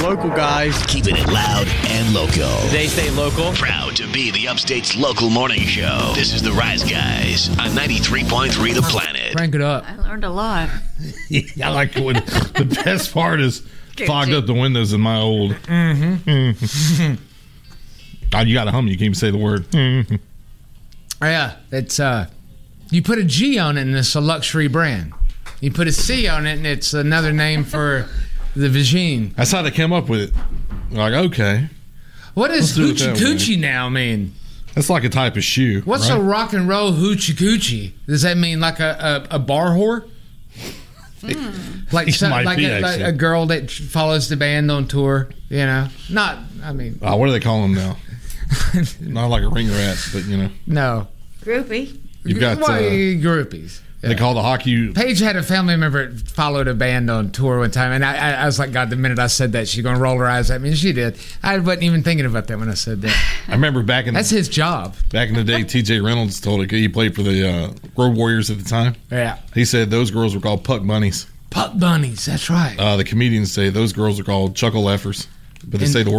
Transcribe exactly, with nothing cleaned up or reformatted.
local guys. Keeping it loud and local. They stay local. Proud to be the Upstate's local morning show. This is the Rise Guys on ninety-three point three The Planet. Crank it up. I learned a lot. I like it when the best part is fogged up the windows in my old. Mm-hmm. Oh, you got to hum. You can't even say the word. Mm-hmm. Yeah, it's uh, you put a G on it and it's a luxury brand. You put a C on it and it's another name for the vagine. That's how they came up with it. Like, okay. What does Let's do it hoochie that way. coochie now mean? That's like a type of shoe. What's right? a rock and roll hoochie coochie? Does that mean like a, a, a bar whore? Mm. Like It some, might like, be, a, like actually. a girl that follows the band on tour, you know? Not, I mean, Oh, what do they call them now? Not like a ring rat, but you know. no. Groupie. You've got Well, uh, groupies. they call the hockey. Paige had a family member that followed a band on tour one time, and I, I, I was like, God, the minute I said that, she's going to roll her eyes at me, and she did. I wasn't even thinking about that when I said that. I remember back in That's his job. back in the day, T J Reynolds told it. He played for the uh, Road Warriors at the time. Yeah. He said those girls were called puck bunnies. Puck bunnies, that's right. Uh, the comedians say those girls are called chuckle effers, but they And- say the